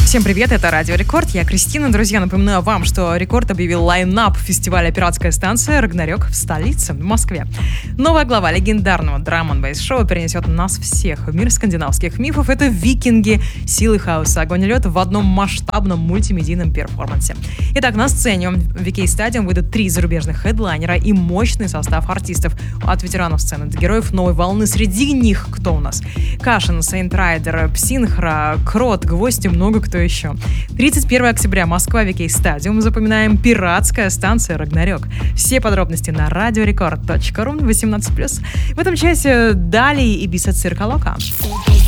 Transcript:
Всем привет, это Радио Рекорд, я Кристина. Друзья, напоминаю вам, что Рекорд объявил лайн-ап фестиваля «Пиратская станция» «Рагнарёк» в столице, в Москве. Новая глава легендарного драм-н-бейс-шоу перенесет нас всех в мир скандинавских мифов. Это викинги, силы хаоса, огонь и лед в одном масштабном мультимедийном перформансе. Итак, на сцене в VK Stadium выйдут 3 зарубежных хедлайнера и мощный состав артистов от ветеранов сцены до героев новой волны. Среди них кто у нас? Кашин, Сейнт Райдер, Псинхра, Крот, Гвоздь и много кто еще. 31 октября, Москва, VK Stadium. Запоминаем, «Пиратская станция Рагнарёк». Все подробности на radiorecord.ru 18+. В этом часе Дали и Бисат Цирка Лока.